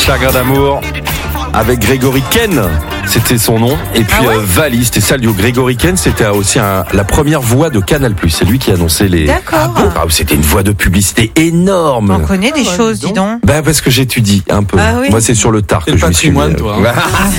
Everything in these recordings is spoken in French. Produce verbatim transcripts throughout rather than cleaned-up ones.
Chagrin d'amour avec Grégory Ken, c'était son nom. Et puis ah ouais euh, Vali, c'était Salio. Grégory Ken, c'était aussi un, la première voix de Canal+. C'est lui qui annonçait les... D'accord. Ah bon ah, c'était une voix de publicité énorme. On connaît des ah, choses, dis donc. Bah parce que j'étudie un peu. Ah, oui. Moi, c'est sur le tard c'est que je me suis mis. Toi, hein.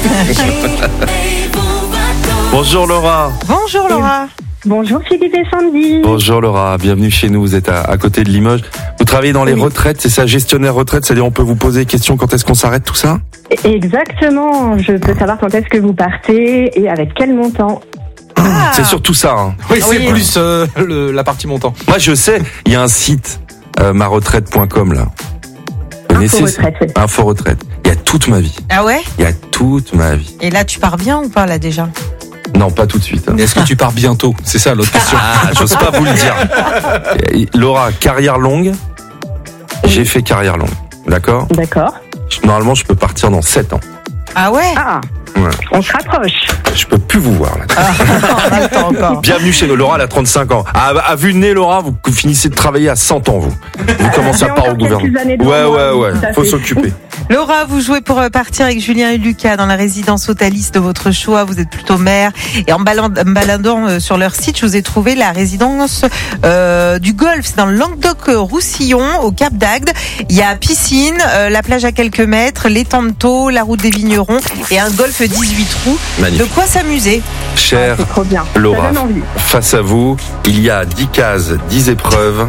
Bonjour Laura. Bonjour Laura. Bonjour Philippe et Sandy. Bonjour Laura, bienvenue chez nous, vous êtes à, à côté de Limoges. Vous travaillez dans les oui. retraites, c'est ça, gestionnaire retraite, c'est-à-dire on peut vous poser des questions quand est-ce qu'on s'arrête, tout ça ? Exactement, je peux savoir quand est-ce que vous partez et avec quel montant. Ah. C'est surtout ça. Hein. Oui, c'est oui. plus euh, le, la partie montant. Moi je sais, il y a un site, euh, ma retraite point com là. Vous connaissez Info retraite. Oui. Info retraite. Il y a toute ma vie. Ah ouais ? Il y a toute ma vie. Et là tu pars bien ou pas là déjà ? Non, pas tout de suite. Hein. Est-ce que tu pars bientôt ? C'est ça l'autre question. Ah, j'ose pas vous le dire. Laura, carrière longue. J'ai fait carrière longue. D'accord ? D'accord. Normalement, je peux partir dans sept ans. Ah ouais ? Ah, ouais. On se rapproche. Je peux plus vous voir là. Ah, on a le temps encore. Bienvenue chez nous. Laura, elle a trente-cinq ans. À, à vue de nez, Laura, vous finissez de travailler à cent ans, vous. Vous commencez à part au gouvernement. Ouais, ouais, ouais. Faut s'occuper. Laura, vous jouez pour partir avec Julien et Lucas dans la résidence Otalis de votre choix. Vous êtes plutôt mère. Et en baladant, baladant sur leur site, je vous ai trouvé la résidence euh, du golf. C'est dans le Languedoc-Roussillon, au Cap d'Agde. Il y a piscine, euh, la plage à quelques mètres, l'étang de Thau, la route des vignerons et un golf dix-huit trous. Magnifique. De quoi s'amuser. Chère ah, Laura, face à vous, il y a dix cases, dix épreuves.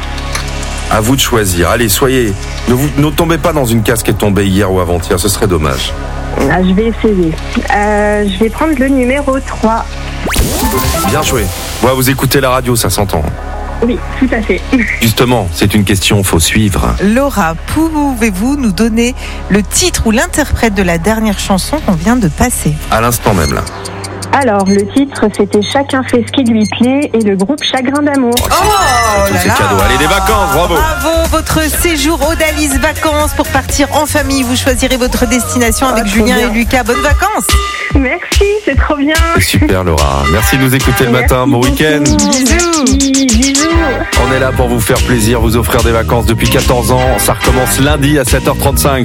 À vous de choisir. Allez, soyez... Ne, vous, ne tombez pas dans une case qui est tombée hier ou avant-hier, ce serait dommage. Ah, je vais essayer. Euh, je vais prendre le numéro trois. Bien joué. Ouais, vous écoutez la radio, ça s'entend. Oui, tout à fait. Justement, c'est une question, faut suivre. Laura, pouvez-vous nous donner le titre ou l'interprète de la dernière chanson qu'on vient de passer ? À l'instant même, là. Alors, le titre, c'était Chacun fait ce qui lui plaît et le groupe Chagrin d'amour. Oh, oh c'est, c'est cadeau. Allez, des vacances, bravo. Bravo, votre séjour Odalis Vacances pour partir en famille. Vous choisirez votre destination avec oh, Julien et Lucas. Bonnes vacances. Merci, c'est trop bien. C'est super, Laura. Merci de nous écouter le matin. Bon week-end. Bisous. Bisous. On est là pour vous faire plaisir, vous offrir des vacances depuis quatorze ans. Ça recommence lundi à sept heures trente-cinq.